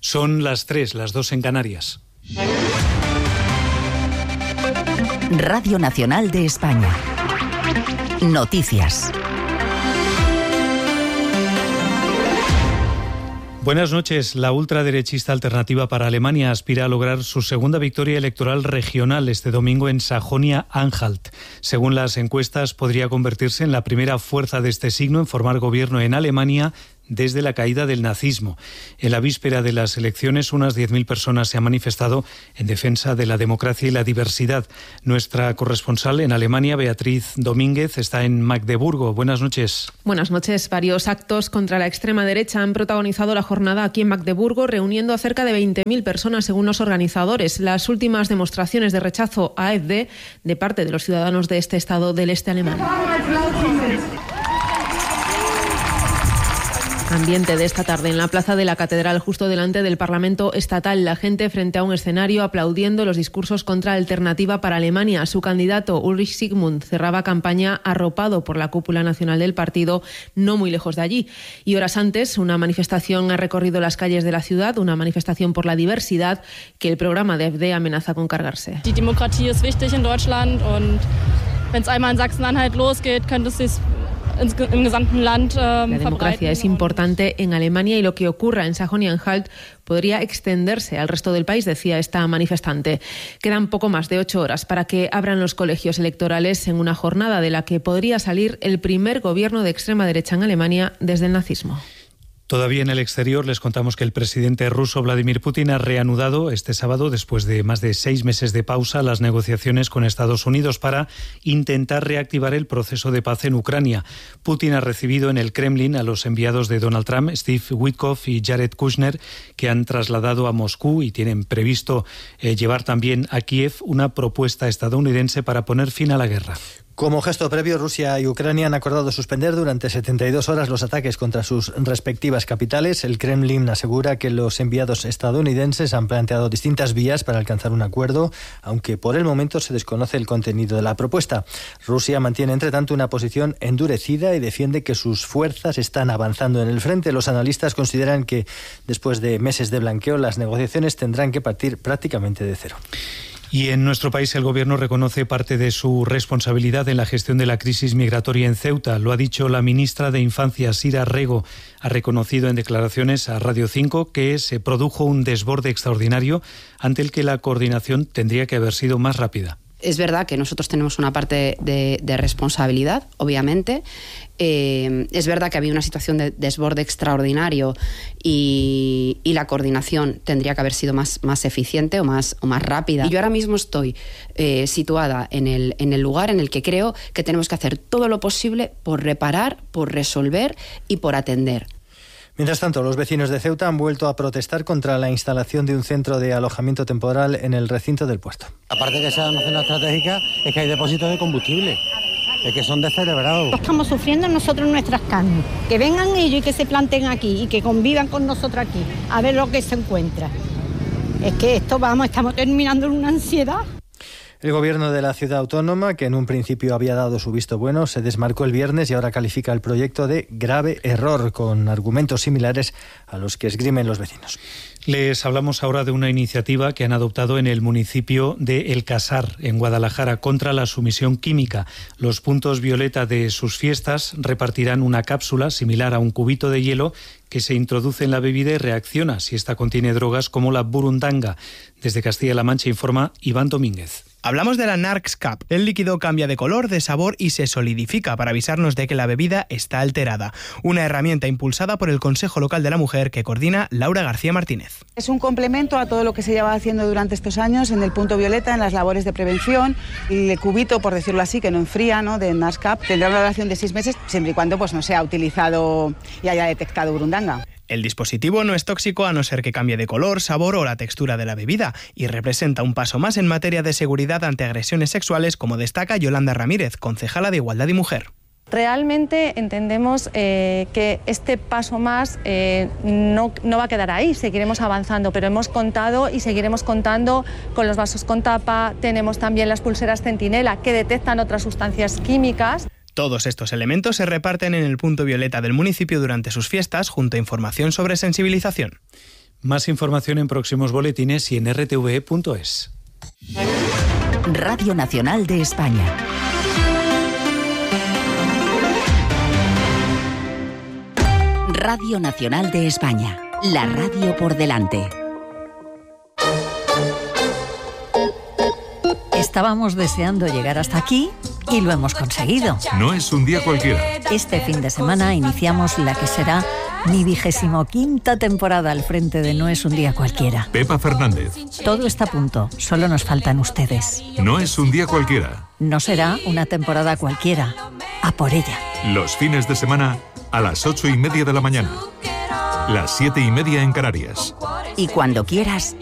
Son las 3, las 2 en Canarias. Radio Nacional de España. Noticias. Buenas noches. La ultraderechista Alternativa para Alemania aspira a lograr su segunda victoria electoral regional este domingo en Sajonia-Anhalt. Según las encuestas, podría convertirse en la primera fuerza de este signo en formar gobierno en Alemania desde la caída del nazismo. En la víspera de las elecciones, unas 10.000 personas se han manifestado en defensa de la democracia y la diversidad. Nuestra corresponsal en Alemania, Beatriz Domínguez, está en Magdeburgo. Buenas noches. Buenas noches. Varios actos contra la extrema derecha han protagonizado la jornada aquí en Magdeburgo, reuniendo a cerca de 20.000 personas según los organizadores. Las últimas demostraciones de rechazo a AfD de parte de los ciudadanos de este estado del este alemán. Ambiente de esta tarde en la plaza de la Catedral, justo delante del Parlamento Estatal. La gente frente a un escenario aplaudiendo los discursos contra Alternativa para Alemania. Su candidato, Ulrich Sigmund, cerraba campaña arropado por la cúpula nacional del partido, no muy lejos de allí. Y horas antes, una manifestación ha recorrido las calles de la ciudad, una manifestación por la diversidad que el programa de AfD amenaza con cargarse. Die Demokratie ist wichtig in Deutschland und wenn es einmal in Sachsen-Anhalt losgeht, könnte es sich La democracia es importante en Alemania y lo que ocurra en Sajonia-Anhalt podría extenderse al resto del país, decía esta manifestante. Quedan poco más de 8 horas para que abran los colegios electorales en una jornada de la que podría salir el primer gobierno de extrema derecha en Alemania desde el nazismo. Todavía en el exterior les contamos que el presidente ruso Vladimir Putin ha reanudado este sábado, después de más de 6 meses de pausa, las negociaciones con Estados Unidos para intentar reactivar el proceso de paz en Ucrania. Putin ha recibido en el Kremlin a los enviados de Donald Trump, Steve Witkoff y Jared Kushner, que han trasladado a Moscú y tienen previsto llevar también a Kiev una propuesta estadounidense para poner fin a la guerra. Como gesto previo, Rusia y Ucrania han acordado suspender durante 72 horas los ataques contra sus respectivas capitales. El Kremlin asegura que los enviados estadounidenses han planteado distintas vías para alcanzar un acuerdo, aunque por el momento se desconoce el contenido de la propuesta. Rusia mantiene, entre tanto, una posición endurecida y defiende que sus fuerzas están avanzando en el frente. Los analistas consideran que, después de meses de blanqueo, las negociaciones tendrán que partir prácticamente de cero. Y en nuestro país el Gobierno reconoce parte de su responsabilidad en la gestión de la crisis migratoria en Ceuta. Lo ha dicho la ministra de Infancia, Sira Rego. Ha reconocido en declaraciones a Radio 5 que se produjo un desborde extraordinario ante el que la coordinación tendría que haber sido más rápida. Es verdad que nosotros tenemos una parte de responsabilidad, obviamente. Es verdad que había una situación de desborde extraordinario y la coordinación tendría que haber sido más eficiente o más rápida. Y yo ahora mismo estoy situada en el lugar en el que creo que tenemos que hacer todo lo posible por reparar, por resolver y por atender. Mientras tanto, los vecinos de Ceuta han vuelto a protestar contra la instalación de un centro de alojamiento temporal en el recinto del puerto. Aparte de que sea una zona estratégica, es que hay depósitos de combustible, es que son descerebrados. Estamos sufriendo nosotros nuestras carnes. Que vengan ellos y que se planten aquí y que convivan con nosotros aquí, a ver lo que se encuentra. Es que estamos terminando en una ansiedad. El gobierno de la ciudad autónoma, que en un principio había dado su visto bueno, se desmarcó el viernes y ahora califica el proyecto de grave error, con argumentos similares a los que esgrimen los vecinos. Les hablamos ahora de una iniciativa que han adoptado en el municipio de El Casar, en Guadalajara, contra la sumisión química. Los puntos violeta de sus fiestas repartirán una cápsula similar a un cubito de hielo que se introduce en la bebida y reacciona si esta contiene drogas como la burundanga. Desde Castilla-La Mancha informa Iván Domínguez. Hablamos de la Narcs Cap. El líquido cambia de color, de sabor y se solidifica para avisarnos de que la bebida está alterada. Una herramienta impulsada por el Consejo Local de la Mujer que coordina Laura García Martínez. Es un complemento a todo lo que se lleva haciendo durante estos años en el punto violeta, en las labores de prevención. El cubito, por decirlo así, que no enfría, ¿no?, de Narcs Cap, tendrá una duración de 6 meses, siempre y cuando pues no sea utilizado y haya detectado burundanga. El dispositivo no es tóxico a no ser que cambie de color, sabor o la textura de la bebida y representa un paso más en materia de seguridad ante agresiones sexuales, como destaca Yolanda Ramírez, concejala de Igualdad y Mujer. Realmente entendemos que este paso más no va a quedar ahí, seguiremos avanzando, pero hemos contado y seguiremos contando con los vasos con tapa, tenemos también las pulseras Centinela que detectan otras sustancias químicas. Todos estos elementos se reparten en el punto violeta del municipio durante sus fiestas, junto a información sobre sensibilización. Más información en próximos boletines y en rtve.es. Radio Nacional de España. Radio Nacional de España. La radio por delante. Estábamos deseando llegar hasta aquí y lo hemos conseguido. No es un día cualquiera. Este fin de semana iniciamos la que será mi 25ª temporada al frente de No es un día cualquiera. Pepa Fernández. Todo está a punto, solo nos faltan ustedes. No es un día cualquiera. No será una temporada cualquiera. A por ella. Los fines de semana a las 8:30 de la mañana. Las 7:30 en Canarias. Y cuando quieras,